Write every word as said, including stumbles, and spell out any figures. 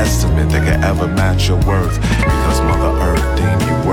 estimate that could ever match your worth, because Mother Earth deemed you